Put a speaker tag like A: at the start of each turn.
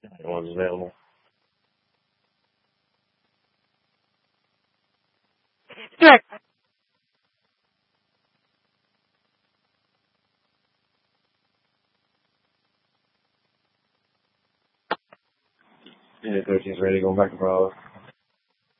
A: One's available.
B: Sure.
A: Yeah, 13's ready, going back to Bravo.